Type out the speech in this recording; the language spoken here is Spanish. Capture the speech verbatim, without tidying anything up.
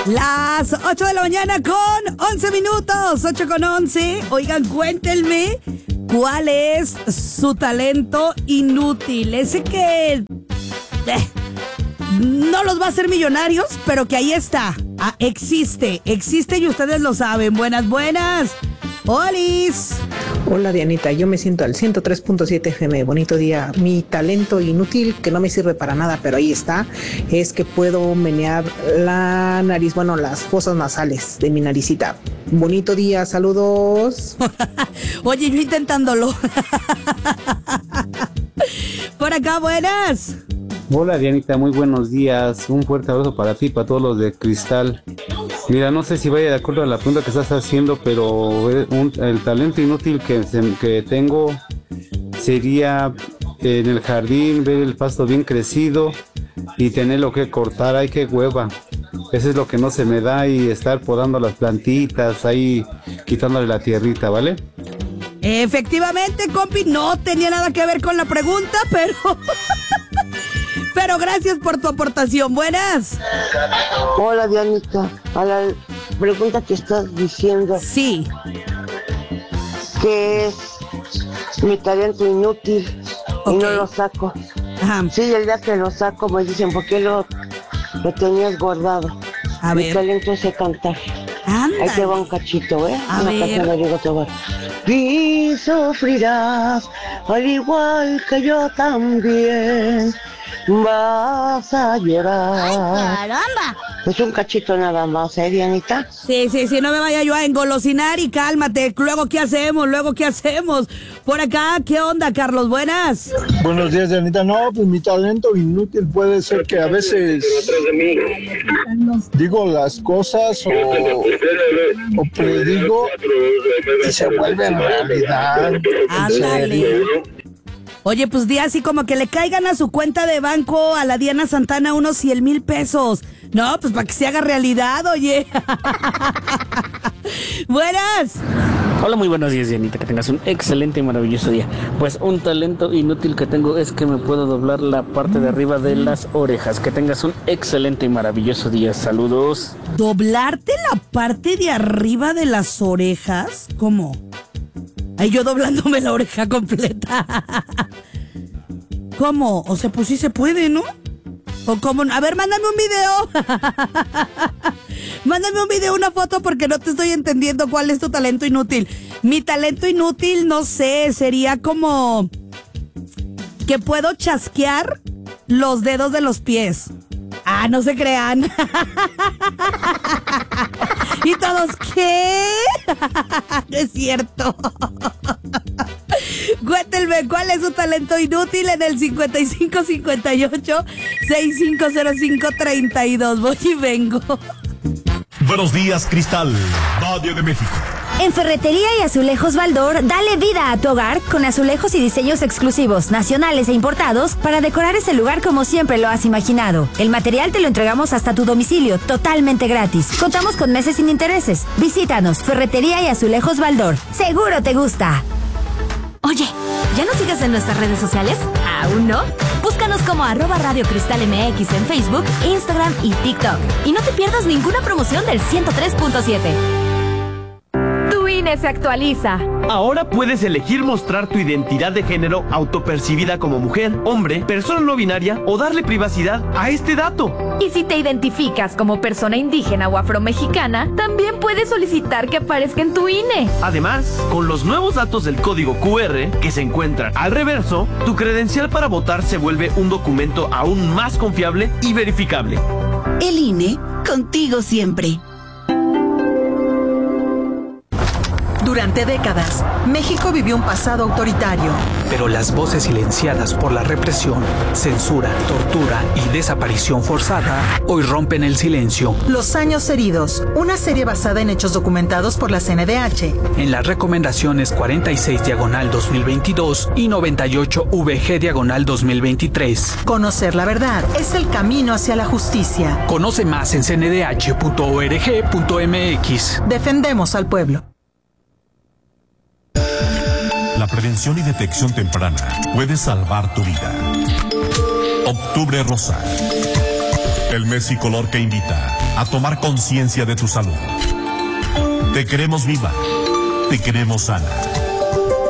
Las ocho de la mañana con once minutos, ocho con once. Oigan, cuéntenme cuál es su talento inútil. Ese que eh, no los va a hacer millonarios, pero que ahí está. Ah, existe, existe y ustedes lo saben. Buenas, buenas. ¡Olis! Hola Dianita, yo me siento al ciento tres punto siete F M, bonito día. Mi talento inútil, que no me sirve para nada, pero ahí está, es que puedo menear la nariz, bueno, las fosas nasales de mi naricita. Bonito día, saludos. Oye, yo intentándolo. Por acá, buenas. Hola Dianita, muy buenos días. Un fuerte abrazo para ti, para todos los de Cristal. Mira, no sé si vaya de acuerdo a la pregunta que estás haciendo, pero un, el talento inútil que, que tengo sería en el jardín ver el pasto bien crecido y tenerlo que cortar. Ay, qué hueva. Eso es lo que no se me da, y estar podando las plantitas, ahí quitándole la tierrita, ¿vale? Efectivamente, compi, no tenía nada que ver con la pregunta, pero... pero gracias por tu aportación. Buenas. Hola, Dianita. A la pregunta que estás diciendo. Sí. ¿Qué es mi talento inútil? Okay. Y no lo saco. Ajá. Sí, el día que lo saco me dicen, ¿por qué lo, lo tenías guardado? A mi ver. talento es cantar. Ándale. Ahí te va un cachito, ¿eh? A Una ver. canción de Diego Tobar. Y sufrirás, al igual que yo también. Vas a llorar. ¡Ay, caramba! Es un cachito nada más, ¿eh, Dianita? Sí, sí, sí, no me vaya yo a engolosinar y cálmate. Luego, ¿qué hacemos? Luego, ¿qué hacemos? Por acá, ¿qué onda, Carlos? Buenas. Buenos días, Dianita. No, pues mi talento inútil puede ser que a veces digo las cosas o, o predigo y se vuelven realidad. Ándale. Oye, pues di así como que le caigan a su cuenta de banco a la Diana Santana unos cien mil pesos. No, pues para que se haga realidad, oye. Buenas. Hola, muy buenos días, Dianita, que tengas un excelente y maravilloso día. Pues un talento inútil que tengo es que me puedo doblar la parte de arriba de las orejas. Que tengas un excelente y maravilloso día. Saludos. ¿Doblarte la parte de arriba de las orejas? ¿Cómo? Ay, yo doblándome la oreja completa. ¿Cómo? O sea, pues sí se puede, ¿no? ¿O cómo? A ver, mándame un video. Mándame un video, una foto, porque no te estoy entendiendo cuál es tu talento inútil. Mi talento inútil, no sé, sería como que puedo chasquear los dedos de los pies. Ah, no se crean. Y todos, ¿qué? No es cierto. Cuéntenme cuál es su talento inútil en el cincuenta y cinco cincuenta y ocho sesenta y cinco cero cinco treinta y dos. Voy y vengo. Buenos días, Cristal, Radio de México. En Ferretería y Azulejos Baldor, dale vida a tu hogar con azulejos y diseños exclusivos, nacionales e importados, para decorar ese lugar como siempre lo has imaginado. El material te lo entregamos hasta tu domicilio, totalmente gratis. Contamos con meses sin intereses. Visítanos, Ferretería y Azulejos Baldor. Seguro te gusta. Oye, ¿ya nos sigues en nuestras redes sociales? ¿Aún no? Búscanos como arroba Radio Cristal M X en Facebook, Instagram y TikTok. Y no te pierdas ninguna promoción del ciento tres punto siete. Tu I N E se actualiza. Ahora puedes elegir mostrar tu identidad de género autopercibida como mujer, hombre, persona no binaria o darle privacidad a este dato. Y si te identificas como persona indígena o afromexicana, también puedes solicitar que aparezca en tu I N E. Además, con los nuevos datos del código Q R que se encuentran al reverso, tu credencial para votar se vuelve un documento aún más confiable y verificable. El I N E, contigo siempre. Durante décadas, México vivió un pasado autoritario. Pero las voces silenciadas por la represión, censura, tortura y desaparición forzada hoy rompen el silencio. Los años heridos, una serie basada en hechos documentados por la C N D H. En las recomendaciones cuarenta y seis diagonal dos mil veintidós y noventa y ocho V G diagonal dos mil veintitrés. Conocer la verdad es el camino hacia la justicia. Conoce más en c n d h punto org punto m x. Defendemos al pueblo. La prevención y detección temprana puede salvar tu vida. Octubre Rosa. El mes y color que invita a tomar conciencia de tu salud. Te queremos viva, te queremos sana.